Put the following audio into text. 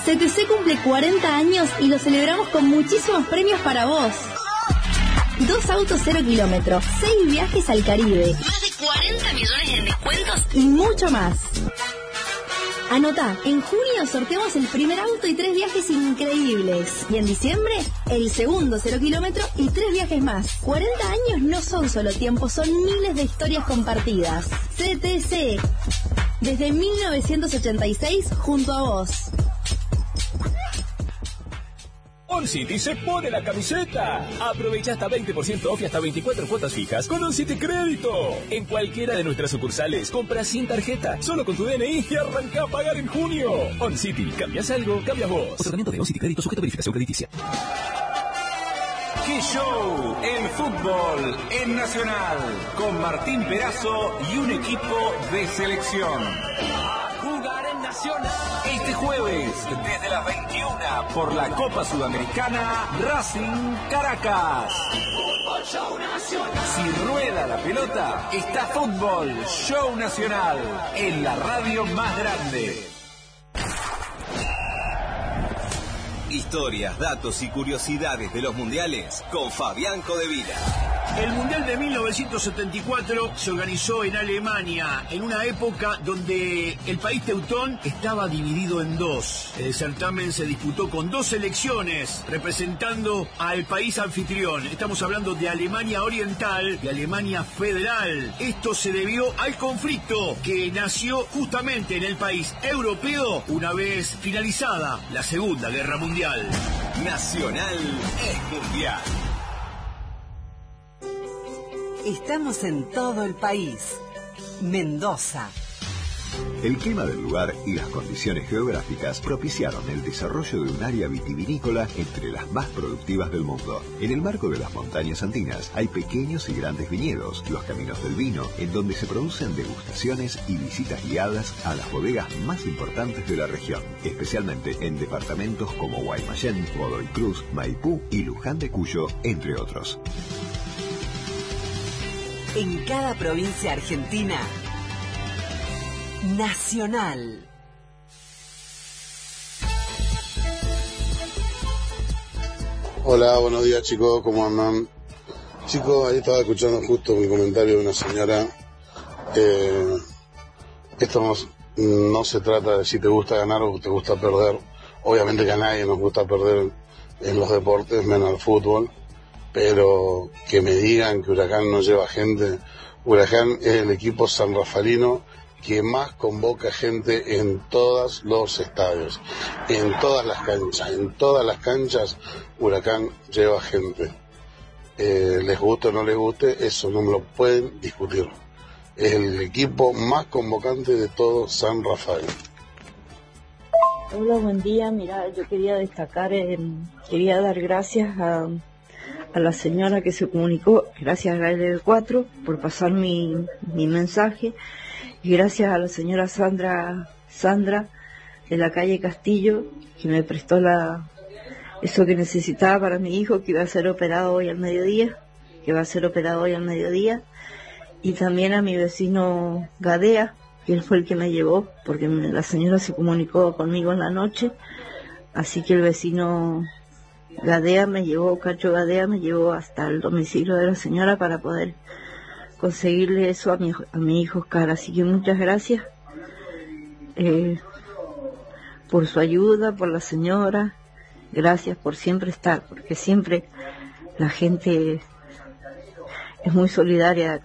CTC cumple 40 años y lo celebramos con muchísimos premios para vos. 2 autos 0 kilómetros, 6 viajes al Caribe, más de 40 millones en descuentos y mucho más. Anotá, en junio sorteamos el primer auto y 3 viajes increíbles. Y en diciembre, el segundo 0 kilómetro y 3 viajes más. 40 años no son solo tiempo, son miles de historias compartidas. CTC, desde 1986 junto a vos. OnCity se pone la camiseta. Aprovecha hasta 20% off y hasta 24 cuotas fijas con OnCity Crédito. En cualquiera de nuestras sucursales, compra sin tarjeta, solo con tu DNI y arranca a pagar en junio. OnCity, cambias algo, cambias vos. Otorgamiento de OnCity Crédito sujeto a verificación crediticia. ¡Qué show! El fútbol en Nacional, con Martín Perazo y un equipo de selección. Jugar en Nacional. Este jueves, desde las 21, por la Copa Sudamericana, Racing Caracas. Fútbol Show Nacional. Si rueda la pelota, está Fútbol Show Nacional, en la radio más grande. Historias, datos y curiosidades de los mundiales con Fabián Codevila. El Mundial de 1974 se organizó en Alemania, en una época donde el país teutón estaba dividido en dos. El certamen se disputó con 2 selecciones representando al país anfitrión. Estamos hablando de Alemania Oriental y Alemania Federal. Esto se debió al conflicto que nació justamente en el país europeo una vez finalizada la Segunda Guerra Mundial. Nacional es mundial. Estamos en todo el país. Mendoza. El clima del lugar y las condiciones geográficas propiciaron el desarrollo de un área vitivinícola entre las más productivas del mundo. En el marco de las montañas andinas hay pequeños y grandes viñedos, los caminos del vino, en donde se producen degustaciones y visitas guiadas a las bodegas más importantes de la región, especialmente en departamentos como Guaymallén, Godoy Cruz, Maipú y Luján de Cuyo, entre otros. En cada provincia argentina, Nacional. Hola, buenos días chicos, ¿cómo andan? Chicos, ahí estaba escuchando justo mi comentario de una señora. Esto no se trata de si te gusta ganar o te gusta perder. Obviamente que a nadie nos gusta perder en los deportes, menos el fútbol. Pero que me digan que Huracán no lleva gente. Huracán es el equipo sanrafalino que más convoca gente en todos los estadios, en todas las canchas. En todas las canchas Huracán lleva gente. Les guste o no les guste, eso no me lo pueden discutir. Es el equipo más convocante de todo San Rafael. Hola, buen día. Mira, yo quería destacar, quería dar gracias a la señora que se comunicó, gracias a la L4 por pasar mi mensaje, y gracias a la señora Sandra de la calle Castillo, que me prestó eso que necesitaba para mi hijo, que iba a ser operado hoy al mediodía, y también a mi vecino Gadea, que él fue el que me llevó, porque la señora se comunicó conmigo en la noche, así que el vecino Cacho Gadea me llevó hasta el domicilio de la señora para poder conseguirle eso a mi hijo Oscar. Así que muchas gracias por su ayuda, por la señora, gracias por siempre estar, porque siempre la gente es muy solidaria de acá.